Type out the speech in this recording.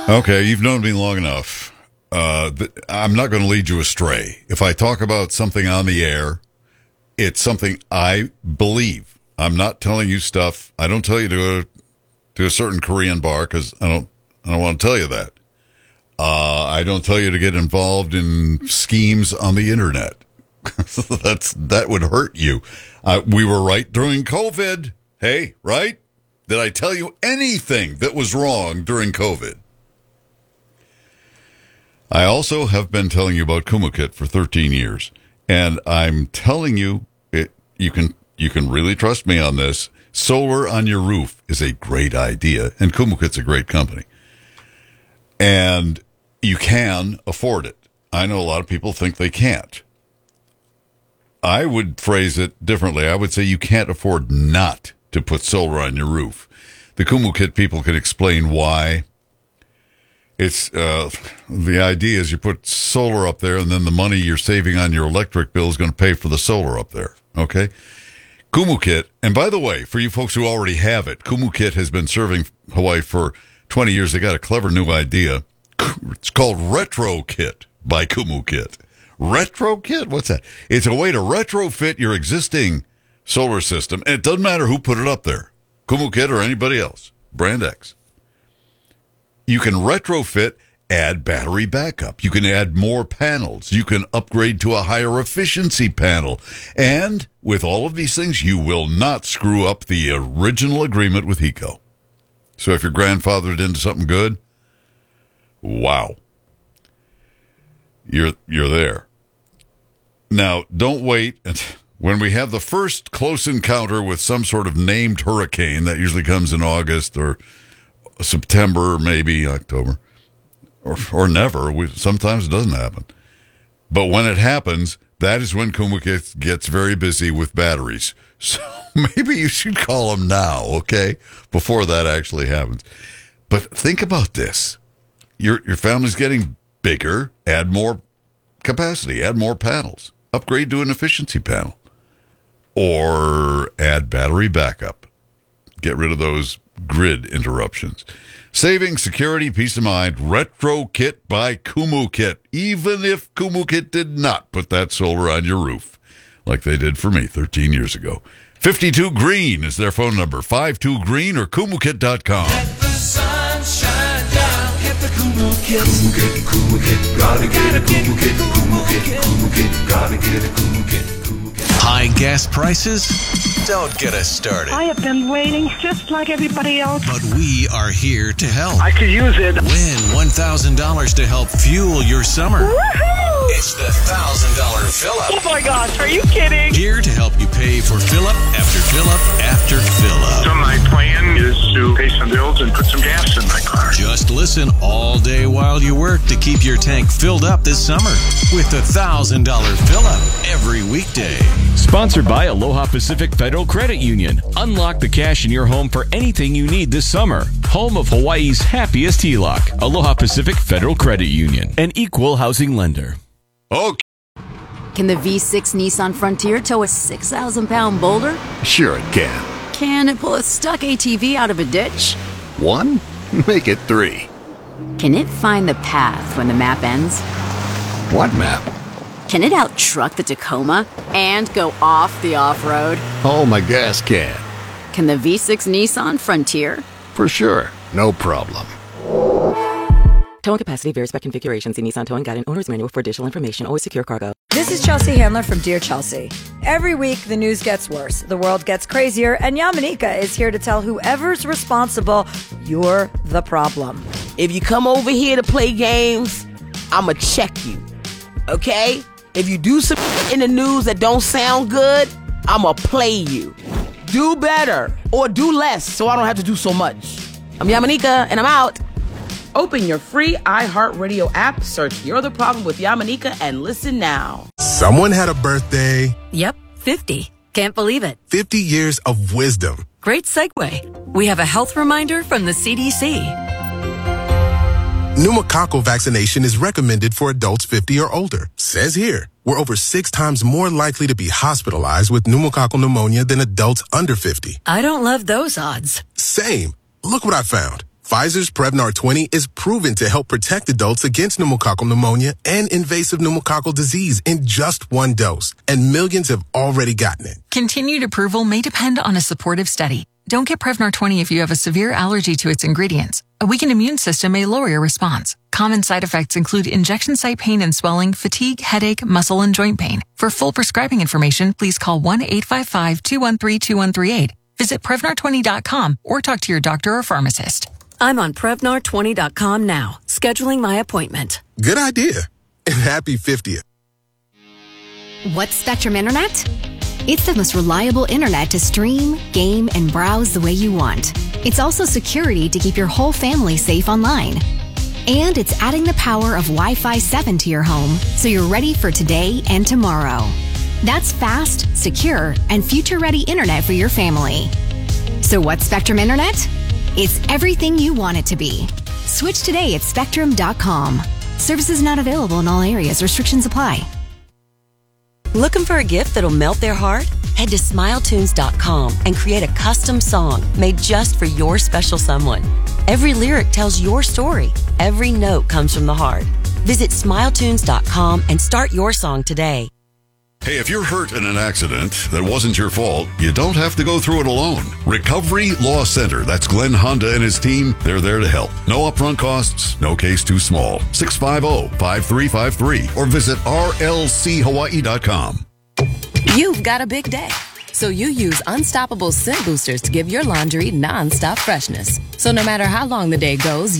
Okay, you've known me long enough. I'm not going to lead you astray. If I talk about something on the air, it's something I believe. I'm not telling you stuff. I don't tell you to go to a certain Korean bar because I don't want to tell you that. I don't tell you to get involved in schemes on the internet. That would hurt you. We were right during COVID. Hey, right? Did I tell you anything that was wrong during COVID? I also have been telling you about Kumukit for 13 years, and I'm telling you, you can really trust me on this. Solar on your roof is a great idea, and Kumukit's a great company. And you can afford it. I know a lot of people think they can't. I would phrase it differently. I would say you can't afford not to put solar on your roof. The Kumukit people can explain why. It's the idea is you put solar up there, and then the money you're saving on your electric bill is going to pay for the solar up there. Okay? Kumukit, and by the way, for you folks who already have it, Kumukit has been serving Hawaii for 20 years. They got a clever new idea. It's called RetroKit by Kumukit. RetroKit? What's that? It's a way to retrofit your existing solar system, and it doesn't matter who put it up there, Kumukit or anybody else, Brand X. You can retrofit, add battery backup. You can add more panels. You can upgrade to a higher efficiency panel. And with all of these things, you will not screw up the original agreement with HECO. So if you're grandfathered into something good, wow. You're there. Now, don't wait. When we have the first close encounter with some sort of named hurricane, that usually comes in August or September, or maybe October, or never. Sometimes it doesn't happen. But when it happens, that is when Kumukit gets very busy with batteries. So maybe you should call them now, okay, before that actually happens. But think about this. Your family's getting bigger. Add more capacity. Add more panels. Upgrade to an efficiency panel. Or add battery backup. Get rid of those grid interruptions. Saving security, peace of mind. RetroKit by Kumukit. Even if Kumukit did not put that solar on your roof, like they did for me 13 years ago. 52 Green is their phone number. 52Green or Kumukit.com. Let the sun shine down. Get the Kumukit. Kumukit, gotta get a Kumukit. Kumukit, gotta get a Kumukit. High gas prices? Don't get us started. I have been waiting just like everybody else. But we are here to help. I could use it. Win $1,000 to help fuel your summer. Woohoo! It's the $1,000 fill-up. Oh my gosh, are you kidding? Here to help you pay for fill-up after fill-up after fill-up. So my plan is to pay some bills and put some gas in my car. Just listen all day while you work to keep your tank filled up this summer with the $1,000 fill-up every weekday. Sponsored by Aloha Pacific Federal Credit Union. Unlock the cash in your home for anything you need this summer. Home of Hawaii's happiest HELOC. Aloha Pacific Federal Credit Union. An equal housing lender. Okay. Can the V6 Nissan Frontier tow a 6,000-pound boulder? Sure it can. Can it pull a stuck ATV out of a ditch? 1? Make it 3. Can it find the path when the map ends? What map? Can it out-truck the Tacoma and go off the off-road? Oh, my gas can. Can the V6 Nissan Frontier? For sure. No problem. Towing capacity varies by configuration. See Nissan Towing Guide and Owner's Manual for additional information. Always secure cargo. This is Chelsea Handler from Dear Chelsea. Every week, the news gets worse, the world gets crazier, and Yamanika is here to tell whoever's responsible, you're the problem. If you come over here to play games, I'ma check you, okay? If you do some in the news that don't sound good, I'ma play you. Do better, or do less, so I don't have to do so much. I'm Yamanika, and I'm out. Open your free iHeartRadio app, search You're the Problem with Yamanika, and listen now. Someone had a birthday. Yep, 50. Can't believe it. 50 years of wisdom. Great segue. We have a health reminder from the CDC. Pneumococcal vaccination is recommended for adults 50 or older. Says here, we're over 6 times more likely to be hospitalized with pneumococcal pneumonia than adults under 50. I don't love those odds. Same. Look what I found. Pfizer's Prevnar 20 is proven to help protect adults against pneumococcal pneumonia and invasive pneumococcal disease in just one dose, and millions have already gotten it. Continued approval may depend on a supportive study. Don't get Prevnar 20 if you have a severe allergy to its ingredients. A weakened immune system may lower your response. Common side effects include injection site pain and swelling, fatigue, headache, muscle, and joint pain. For full prescribing information, please call 1-855-213-2138. Visit Prevnar20.com or talk to your doctor or pharmacist. I'm on Prevnar20.com now, scheduling my appointment. Good idea. And happy 50th. What's Spectrum Internet? It's the most reliable internet to stream, game, and browse the way you want. It's also security to keep your whole family safe online. And it's adding the power of Wi-Fi 7 to your home so you're ready for today and tomorrow. That's fast, secure, and future-ready internet for your family. So what's Spectrum Internet? It's everything you want it to be. Switch today at Spectrum.com. Services not available in all areas. Restrictions apply. Looking for a gift that'll melt their heart? Head to SmileTunes.com and create a custom song made just for your special someone. Every lyric tells your story. Every note comes from the heart. Visit SmileTunes.com and start your song today. Hey, if you're hurt in an accident that wasn't your fault, you don't have to go through it alone. Recovery Law Center, that's Glenn Honda and his team, they're there to help. No upfront costs, no case too small. 650-5353 or visit rlchawaii.com. You've got a big day, so you use Unstoppable Scent Boosters to give your laundry non-stop freshness. So no matter how long the day goes,